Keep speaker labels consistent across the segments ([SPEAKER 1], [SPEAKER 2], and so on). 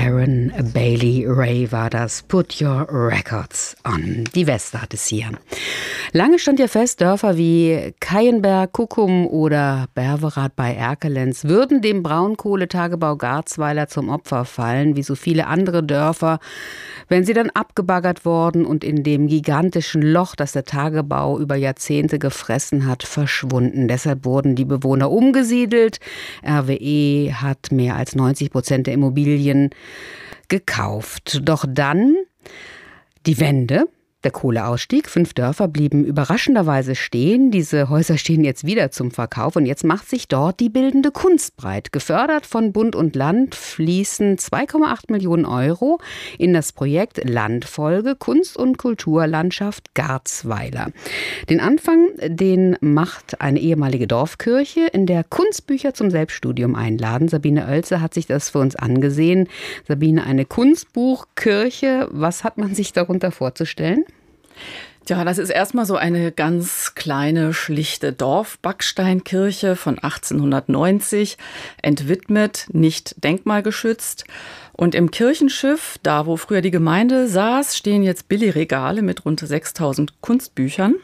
[SPEAKER 1] Aaron Bailey Ray war das. Put Your Records On. Die Weste hat es hier. Lange stand ja fest, Dörfer wie Keienberg, Kuckum oder Berverath bei Erkelenz würden dem Braunkohletagebau Garzweiler zum Opfer fallen, wie so viele andere Dörfer, wenn sie dann abgebaggert worden und in dem gigantischen Loch, das der Tagebau über Jahrzehnte gefressen hat, verschwunden. Deshalb wurden die Bewohner umgesiedelt. RWE hat mehr als 90% der Immobilien gekauft. Doch dann die Wende. Der Kohleausstieg. 5 Dörfer blieben überraschenderweise stehen. Diese Häuser stehen jetzt wieder zum Verkauf. Und jetzt macht sich dort die bildende Kunst breit. Gefördert von Bund und Land fließen 2,8 Millionen Euro in das Projekt Landfolge Kunst- und Kulturlandschaft Garzweiler. Den Anfang, den macht eine ehemalige Dorfkirche, in der Kunstbücher zum Selbststudium einladen. Sabine Oelze hat sich das für uns angesehen. Sabine, eine Kunstbuchkirche. Was hat man sich darunter vorzustellen?
[SPEAKER 2] Ja, das ist erstmal so eine ganz kleine, schlichte Dorfbacksteinkirche von 1890, entwidmet, nicht denkmalgeschützt. Und im Kirchenschiff, da wo früher die Gemeinde saß, stehen jetzt Billigregale mit rund 6.000 Kunstbüchern.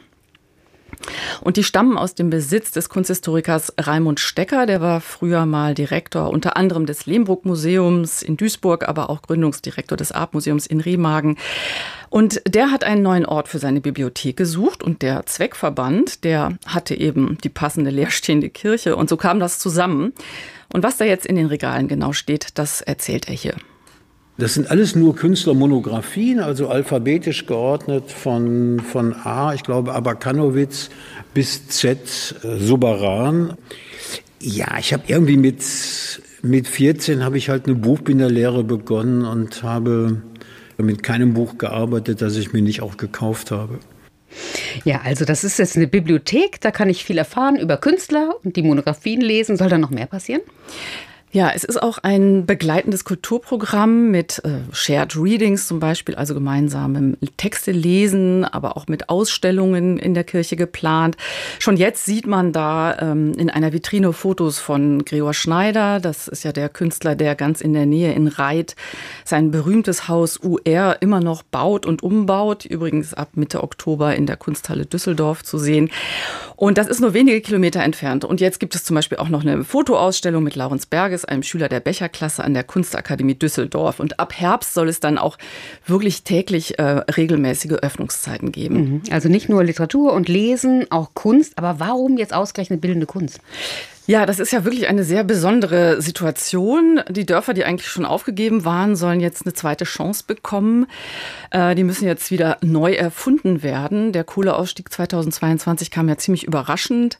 [SPEAKER 2] Und die stammen aus dem Besitz des Kunsthistorikers Raimund Stecker. Der war früher mal Direktor unter anderem des Lehmbruck-Museums in Duisburg, aber auch Gründungsdirektor des Artmuseums in Remagen. Und der hat einen neuen Ort für seine Bibliothek gesucht und der Zweckverband, der hatte eben die passende leerstehende Kirche und so kam das zusammen. Und was da jetzt in den Regalen genau steht, das erzählt er hier.
[SPEAKER 3] Das sind alles nur Künstlermonographien, also alphabetisch geordnet von A, ich glaube Abakanowitz, bis Z, Subaran. Ja, ich habe irgendwie mit 14 habe ich halt eine Buchbinderlehre begonnen und habe mit keinem Buch gearbeitet, das ich mir nicht auch gekauft habe.
[SPEAKER 1] Ja, also das ist jetzt eine Bibliothek, da kann ich viel erfahren über Künstler und die Monographien lesen. Soll da noch mehr passieren?
[SPEAKER 2] Ja, es ist auch ein begleitendes Kulturprogramm mit Shared Readings zum Beispiel, also gemeinsamem Texte lesen, aber auch mit Ausstellungen in der Kirche geplant. Schon jetzt sieht man da in einer Vitrine Fotos von Gregor Schneider. Das ist ja der Künstler, der ganz in der Nähe in Reit sein berühmtes Haus UR immer noch baut und umbaut. Übrigens ab Mitte Oktober in der Kunsthalle Düsseldorf zu sehen. Und das ist nur wenige Kilometer entfernt. Und jetzt gibt es zum Beispiel auch noch eine Fotoausstellung mit Laurens Berges, einem Schüler der Becherklasse an der Kunstakademie Düsseldorf. Und ab Herbst soll es dann auch wirklich täglich regelmäßige Öffnungszeiten geben.
[SPEAKER 1] Also nicht nur Literatur und Lesen, auch Kunst. Aber warum jetzt ausgerechnet bildende Kunst?
[SPEAKER 2] Ja, das ist ja wirklich eine sehr besondere Situation. Die Dörfer, die eigentlich schon aufgegeben waren, sollen jetzt eine zweite Chance bekommen. Die müssen jetzt wieder neu erfunden werden. Der Kohleausstieg 2022 kam ja ziemlich überraschend.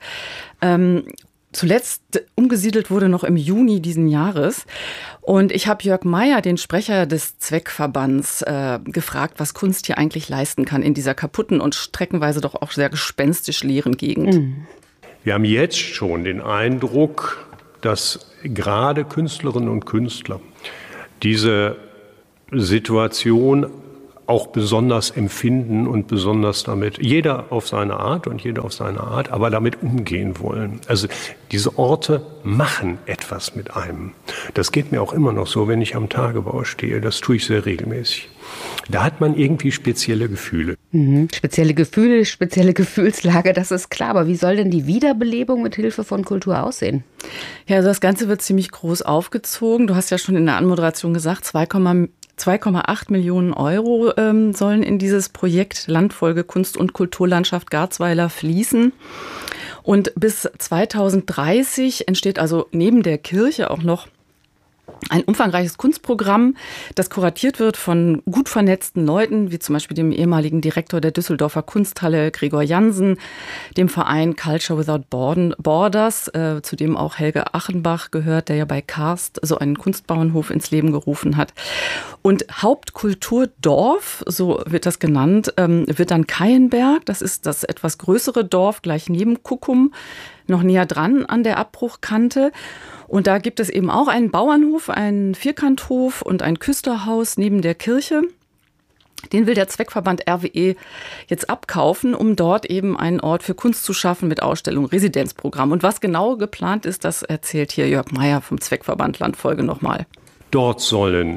[SPEAKER 2] Zuletzt umgesiedelt wurde noch im Juni diesen Jahres. Und ich habe Jörg Meyer, den Sprecher des Zweckverbands, gefragt, was Kunst hier eigentlich leisten kann in dieser kaputten und streckenweise doch auch sehr gespenstisch leeren Gegend.
[SPEAKER 4] Wir haben jetzt schon den Eindruck, dass gerade Künstlerinnen und Künstler diese Situation auch besonders empfinden und besonders damit, jeder auf seine Art und jeder auf seine Art, aber damit umgehen wollen. Also diese Orte machen etwas mit einem. Das geht mir auch immer noch so, wenn ich am Tagebau stehe. Das tue ich sehr regelmäßig. Da hat man irgendwie spezielle Gefühle.
[SPEAKER 1] Spezielle Gefühle, spezielle Gefühlslage, das ist klar. Aber wie soll denn die Wiederbelebung mit Hilfe von Kultur aussehen?
[SPEAKER 2] Ja, also das Ganze wird ziemlich groß aufgezogen. Du hast ja schon in der Anmoderation gesagt, 2,8 Millionen Euro sollen in dieses Projekt Landfolge Kunst- und Kulturlandschaft Garzweiler fließen. Und bis 2030 entsteht also neben der Kirche auch noch ein umfangreiches Kunstprogramm, das kuratiert wird von gut vernetzten Leuten, wie zum Beispiel dem ehemaligen Direktor der Düsseldorfer Kunsthalle Gregor Jansen, dem Verein Culture Without Borders, zu dem auch Helge Achenbach gehört, der ja bei Karst so einen Kunstbauernhof ins Leben gerufen hat. Und Hauptkulturdorf, so wird das genannt, wird dann Keienberg. Das ist das etwas größere Dorf gleich neben Kuckum, noch näher dran an der Abbruchkante. Und da gibt es eben auch einen Bauernhof, einen Vierkanthof und ein Küsterhaus neben der Kirche. Den will der Zweckverband RWE jetzt abkaufen, um dort eben einen Ort für Kunst zu schaffen mit Ausstellung, Residenzprogramm. Und was genau geplant ist, das erzählt hier Jörg Meyer vom Zweckverband Landfolge nochmal.
[SPEAKER 4] Dort sollen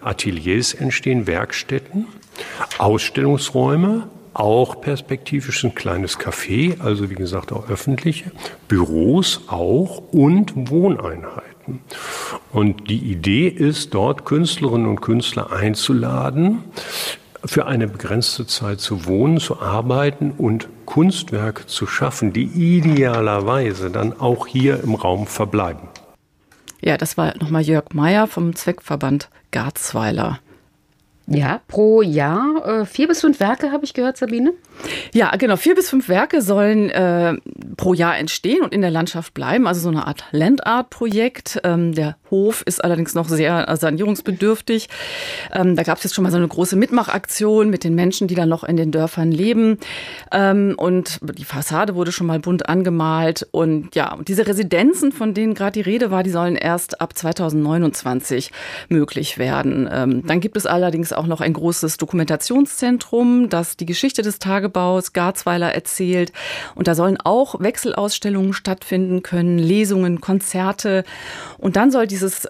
[SPEAKER 4] Ateliers entstehen, Werkstätten, Ausstellungsräume, auch perspektivisch ein kleines Café, also wie gesagt auch öffentliche, Büros auch und Wohneinheiten. Und die Idee ist, dort Künstlerinnen und Künstler einzuladen, für eine begrenzte Zeit zu wohnen, zu arbeiten und Kunstwerke zu schaffen, die idealerweise dann auch hier im Raum verbleiben.
[SPEAKER 2] Ja, das war nochmal Jörg Meyer vom Zweckverband Garzweiler.
[SPEAKER 1] Ja, pro Jahr 4 bis 5 Werke, habe ich gehört, Sabine?
[SPEAKER 2] Ja, genau. 4 bis 5 Werke sollen pro Jahr entstehen und in der Landschaft bleiben. Also so eine Art Landart-Projekt. Der Hof ist allerdings noch sehr sanierungsbedürftig. Da gab es jetzt schon mal so eine große Mitmachaktion mit den Menschen, die dann noch in den Dörfern leben. Und die Fassade wurde schon mal bunt angemalt. Und ja, diese Residenzen, von denen gerade die Rede war, die sollen erst ab 2029 möglich werden. Dann gibt es allerdings auch noch ein großes Dokumentationszentrum, das die Geschichte des Tagebaus Garzweiler erzählt. Und da sollen auch Wechselausstellungen stattfinden können, Lesungen, Konzerte. Und dann soll dieses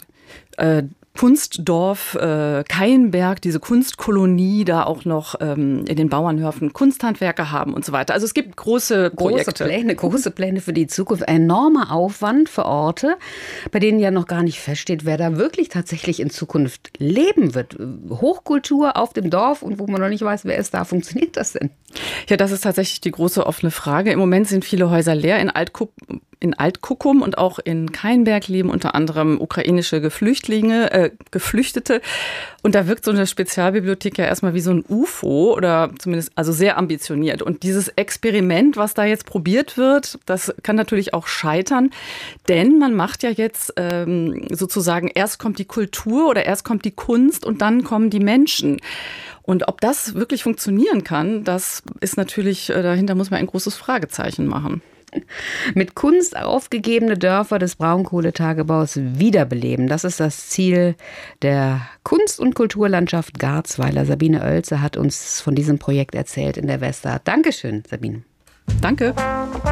[SPEAKER 2] Kunstdorf Keienberg, diese Kunstkolonie, da auch noch in den Bauernhöfen Kunsthandwerker haben und so weiter. Also es gibt große Projekte.
[SPEAKER 1] Große Pläne für die Zukunft. Enormer Aufwand für Orte, bei denen ja noch gar nicht feststeht, wer da wirklich tatsächlich in Zukunft leben wird. Hochkultur auf dem Dorf und wo man noch nicht weiß, wer ist da. Funktioniert das denn?
[SPEAKER 2] Ja, das ist tatsächlich die große offene Frage. Im Moment sind viele Häuser leer. In Alt-Kuckum und auch in Keienberg leben unter anderem ukrainische Geflüchtete. Und da wirkt so eine Spezialbibliothek ja erstmal wie so ein UFO oder zumindest also sehr ambitioniert. Und dieses Experiment, was da jetzt probiert wird, das kann natürlich auch scheitern. Denn man macht ja jetzt sozusagen, erst kommt die Kultur oder erst kommt die Kunst und dann kommen die Menschen. Und ob das wirklich funktionieren kann, das ist natürlich, dahinter muss man ein großes Fragezeichen machen.
[SPEAKER 1] Mit Kunst aufgegebene Dörfer des Braunkohletagebaus wiederbeleben. Das ist das Ziel der Kunst- und Kulturlandschaft Garzweiler. Sabine Oelze hat uns von diesem Projekt erzählt in der Westart. Dankeschön, Sabine.
[SPEAKER 2] Danke.